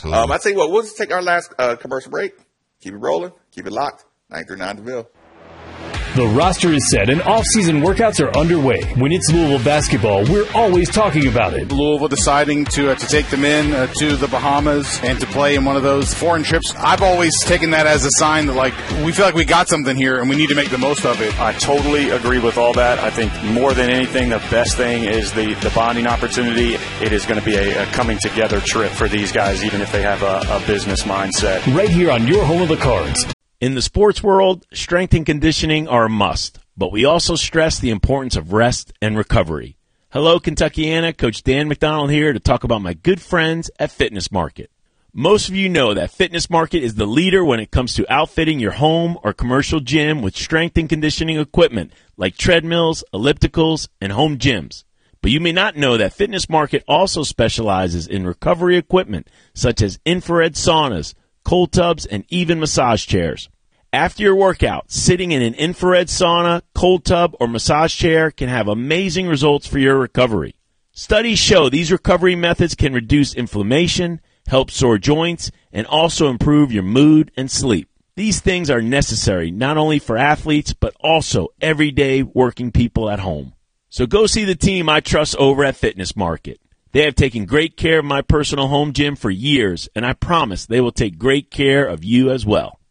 I tell you what, we'll just take our last commercial break. Keep it rolling. Keep it locked. 939 DeVille. The roster is set and off-season workouts are underway. When it's Louisville basketball, we're always talking about it. Louisville deciding to take the men to the Bahamas and to play in one of those foreign trips. I've always taken that as a sign that, like, we feel like we got something here and we need to make the most of it. I totally agree with all that. I think more than anything, the best thing is the bonding opportunity. It is going to be a coming together trip for these guys, even if they have a business mindset. Right here on your home of the Cards. In the sports world, strength and conditioning are a must, but we also stress the importance of rest and recovery. Hello, Kentuckiana. Coach Dan McDonald here to talk about my good friends at Fitness Market. Most of you know that Fitness Market is the leader when it comes to outfitting your home or commercial gym with strength and conditioning equipment like treadmills, ellipticals, and home gyms. But you may not know that Fitness Market also specializes in recovery equipment such as infrared saunas, cold tubs, and even massage chairs. After your workout, sitting in an infrared sauna, cold tub, or massage chair can have amazing results for your recovery. Studies show these recovery methods can reduce inflammation, help sore joints, and also improve your mood and sleep. These things are necessary not only for athletes, but also everyday working people at home. So go see the team I trust over at Fitness Market. They have taken great care of my personal home gym for years, and I promise they will take great care of you as well.